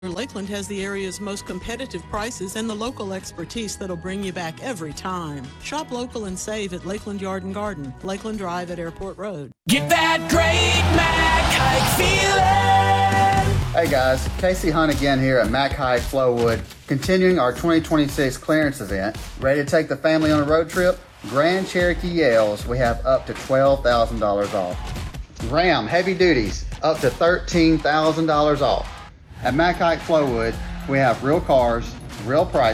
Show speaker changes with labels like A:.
A: Lakeland has the area's most competitive prices and the local expertise that'll bring you back every time. Shop local and save at Lakeland Yard and Garden, Lakeland Drive at Airport Road.
B: Get that great Mac Hike feeling.
C: Hey guys, Casey Hunt again here at Mac Hike Flowood, continuing our 2026 clearance event. Ready to take the family on a road trip? Grand Cherokee Yales, we have up to $12,000 off. Ram Heavy Duties, up to $13,000 off. At Mac Hike Flowood, we have real cars, real prices.